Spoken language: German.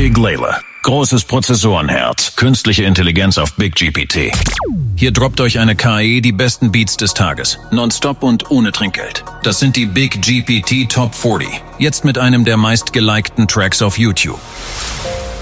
Big Layla. Großes Prozessorenherz. Künstliche Intelligenz auf Big GPT. Hier droppt euch eine KI die besten Beats des Tages. Nonstop und ohne Trinkgeld. Das sind die Big GPT Top 40. Jetzt mit einem der meistgelikten Tracks auf YouTube.